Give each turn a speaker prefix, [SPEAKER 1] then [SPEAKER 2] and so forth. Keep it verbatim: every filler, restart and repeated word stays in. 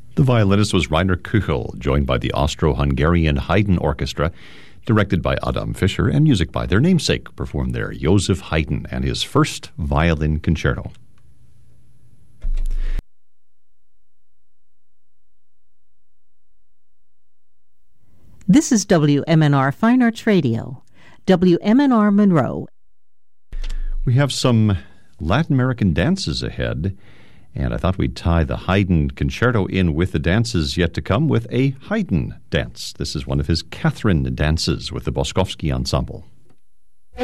[SPEAKER 1] The violinist was Rainer Kuchel, joined by the Austro-Hungarian Haydn Orchestra, directed by Adam Fischer, and music by their namesake, performed there, Joseph Haydn, and his first violin concerto.
[SPEAKER 2] This is W M N R Fine Arts Radio, W M N R Monroe.
[SPEAKER 1] We have some Latin American dances ahead, and I thought we'd tie the Haydn concerto in with the dances yet to come with a Haydn dance. This is one of his Catherine dances with the Boskovsky Ensemble.